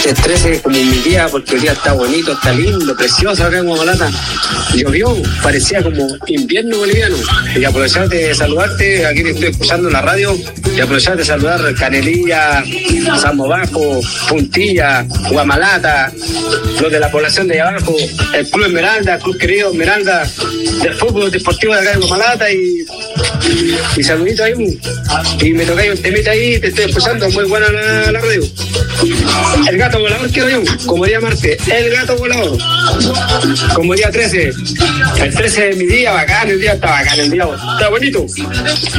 El 13 como mi día, porque el día está bonito, está lindo, precioso acá en Guamalata. Llovió, parecía como invierno boliviano. Y aprovechar de saludarte, aquí te estoy escuchando en la radio, y aprovechar de saludar Canelilla, Samo Bajo, Puntilla, Guamalata, los de la población de allá abajo, el Club Esmeralda, el Club Querido Esmeralda, del fútbol deportivo de acá de Guamalata, y saludito ahí. Y me tocáis un temita ahí, te estoy escuchando, muy buena la radio. El gato volador quiero yo, como día martes, el gato volador. Como día 13, el 13 de mi día, bacán, el día está bacán, el día está bonito.